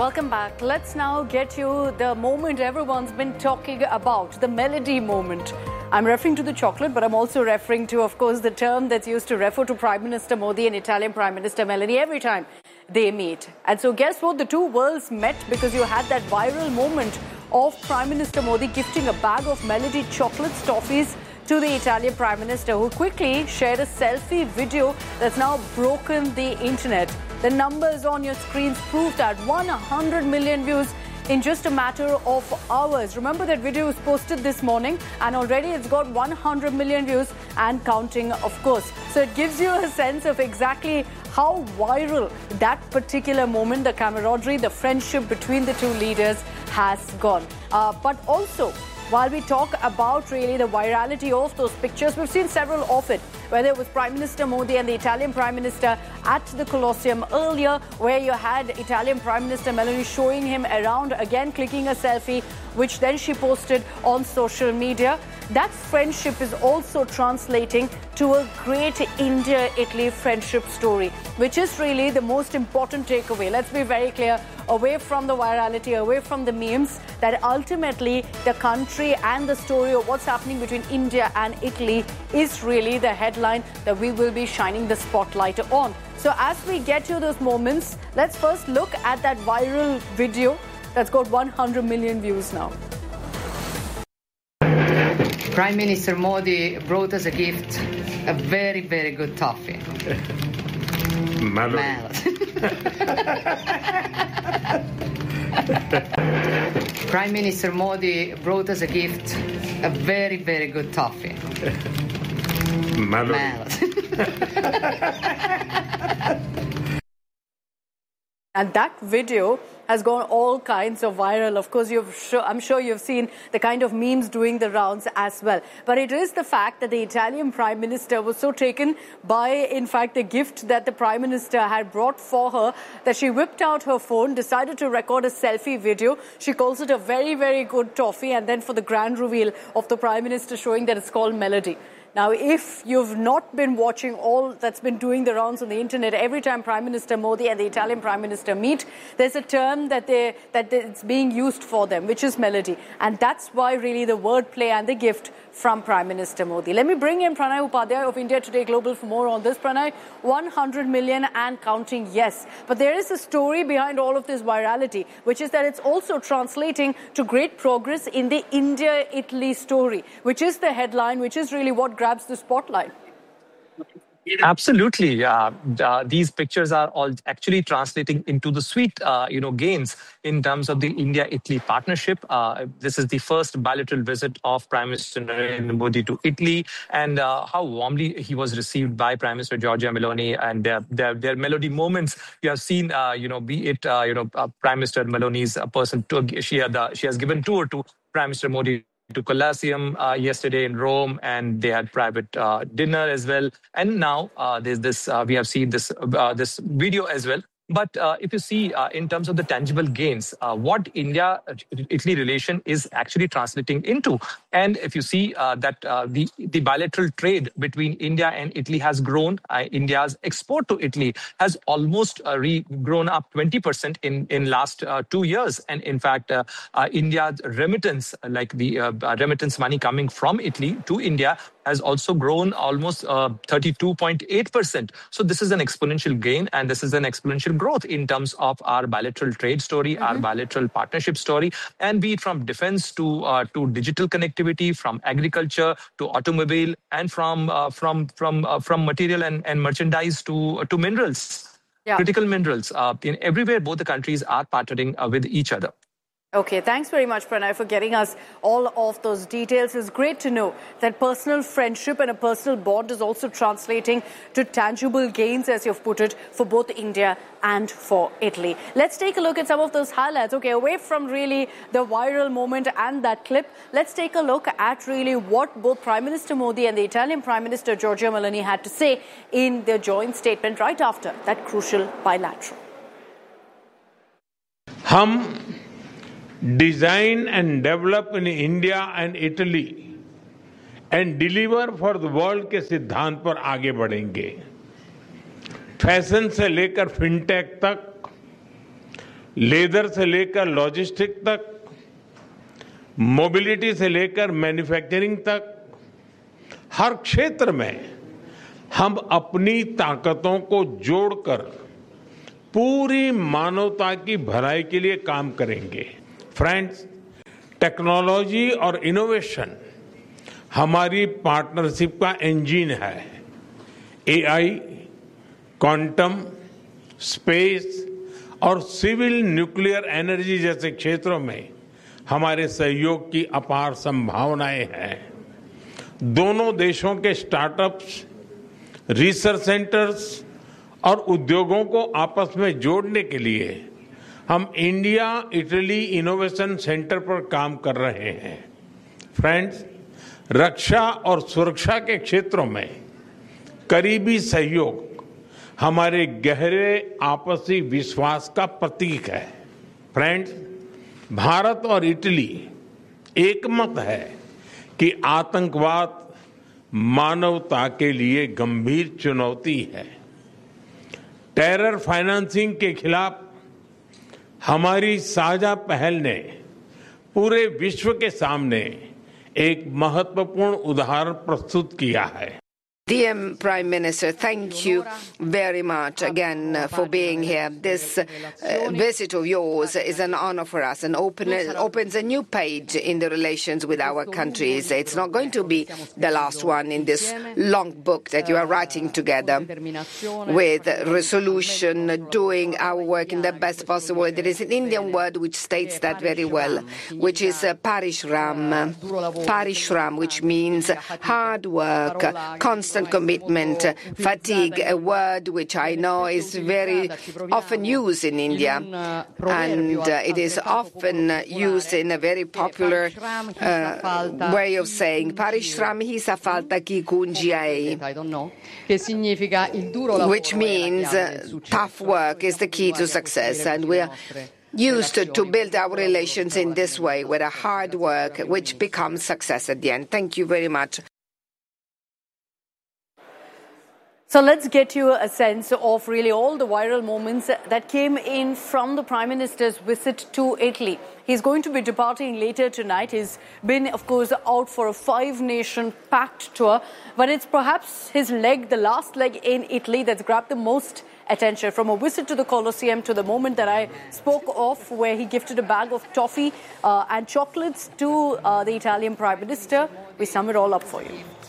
Welcome back. Let's now get you the moment everyone's been talking about, the melody moment. I'm referring to the chocolate, but I'm also referring to, of course, the term that's used to refer to Prime Minister Modi and Italian Prime Minister Meloni every time they meet. And so guess what? The two worlds met because you had that viral moment of Prime Minister Modi gifting a bag of Melody chocolates, toffees, to the Italian Prime Minister, who quickly shared a selfie video that's now broken the internet. The numbers on your screens prove that 100 million views in just a matter of hours. Remember, that video was posted this morning and already it's got 100 million views and counting, of course. So it gives you a sense of exactly how viral that particular moment, the camaraderie, the friendship between the two leaders has gone. But also, while we talk about really the virality of those pictures, we've seen several of it, whether it was Prime Minister Modi and the Italian Prime Minister at the Colosseum earlier, where you had Italian Prime Minister Meloni showing him around, again clicking a selfie, which then she posted on social media. That friendship is also translating to a great India-Italy friendship story, which is really the most important takeaway. Let's be very clear, away from the virality, away from the memes, that ultimately the country and the story of what's happening between India and Italy is really the headline that we will be shining the spotlight on. So as we get to those moments, let's first look at that viral video that's got 100 million views now. Prime Minister Modi brought us a gift, a very, very good toffee. Prime Minister Modi brought us a gift, a very, very good toffee. And that video has gone all kinds of viral. Of course, I'm sure you've seen the kind of memes doing the rounds as well. But it is the fact that the Italian Prime Minister was so taken by, in fact, the gift that the Prime Minister had brought for her, that she whipped out her phone, decided to record a selfie video. She calls it a very, very good toffee. And then for the grand reveal of the Prime Minister, showing that it's called Melody. Now, if you've not been watching all that's been doing the rounds on the internet, every time Prime Minister Modi and the Italian Prime Minister meet, there's a term that it's being used for them, which is melody. And that's why really the wordplay and the gift from Prime Minister Modi. Let me bring in Pranay Upadhyay of India Today Global for more on this. Pranay, 100 million and counting, yes. But there is a story behind all of this virality, which is that it's also translating to great progress in the India-Italy story, which is the headline, which is really what grabs the spotlight. Absolutely. These pictures are all actually translating into the sweet, gains in terms of the India-Italy partnership. This is the first bilateral visit of Prime Minister Narendra Modi to Italy, and how warmly he was received by Prime Minister Giorgia Meloni, and their melody moments. You have seen, be it, Prime Minister Meloni's person. She has given tour to Prime Minister Modi to Colosseum yesterday in Rome, and they had private dinner as well. And now there's this. We have seen this video as well. But if you see in terms of the tangible gains, what India-Italy relation is actually translating into, and if you see that the bilateral trade between India and Italy has grown, India's export to Italy has almost grown up 20% in last 2 years, and in fact, India's remittance, like the remittance money coming from Italy to India, has also grown almost 32.8%. So this is an exponential gain, and this is an exponential growth in terms of our bilateral trade story, our bilateral partnership story, and be it from defense to digital connectivity, from agriculture to automobile, and from material and merchandise to minerals, critical minerals. In everywhere, both the countries are partnering with each other. Okay, thanks very much, Pranay, for getting us all of those details. It's great to know that personal friendship and a personal bond is also translating to tangible gains, as you've put it, for both India and for Italy. Let's take a look at some of those highlights. Okay, away from really the viral moment and that clip, let's take a look at really what both Prime Minister Modi and the Italian Prime Minister Giorgia Meloni had to say in their joint statement right after that crucial bilateral. Design and develop in India and Italy and deliver for the world के सिद्धांत पर आगे बढ़ेंगे। Fashion से लेकर fintech तक, leather से लेकर लॉजिस्टिक तक, मोबिलिटी से लेकर मैन्युफैक्चरिंग तक, हर क्षेत्र में हम अपनी ताकतों को जोड़कर पूरी मानवता की भलाई के लिए काम करेंगे। फ्रेंड्स, टेक्नोलॉजी और इनोवेशन हमारी पार्टनरशिप का इंजन है। एआई, क्वांटम, स्पेस और सिविल न्यूक्लियर एनर्जी जैसे क्षेत्रों में हमारे सहयोग की अपार संभावनाएं हैं। दोनों देशों के स्टार्टअप्स, रिसर्च सेंटर्स और उद्योगों को आपस में जोड़ने के लिए हम इंडिया इटली इनोवेशन सेंटर पर काम कर रहे हैं। फ्रेंड्स, रक्षा और सुरक्षा के क्षेत्रों में करीबी सहयोग हमारे गहरे आपसी विश्वास का प्रतीक है। फ्रेंड्स, भारत और इटली एकमत है कि आतंकवाद मानवता के लिए गंभीर चुनौती है। टेरर फाइनेंसिंग के खिलाफ हमारी साझा पहल ने पूरे विश्व के सामने एक महत्वपूर्ण उदाहरण प्रस्तुत किया है। Dear Prime Minister, thank you very much again for being here. This visit of yours is an honor for us and opens a new page in the relations with our countries. It's not going to be the last one in this long book that you are writing together with resolution, doing our work in the best possible way. There is an Indian word which states that very well, which is parishram. Parishram, which means hard work, constant commitment, fatigue, a word which I know is very often used in India, and it is often used in a very popular way of saying parishram hi safalta ki kunjiai, which means tough work is the key to success, and we are used to build our relations in this way, with a hard work which becomes success at the end. Thank you very much. So let's get you a sense of really all the viral moments that came in from the Prime Minister's visit to Italy. He's going to be departing later tonight. He's been, of course, out for a 5-nation packed tour. But it's perhaps his leg, the last leg in Italy, that's grabbed the most attention. From a visit to the Colosseum to the moment that I spoke of, where he gifted a bag of toffee and chocolates to the Italian Prime Minister. We sum it all up for you.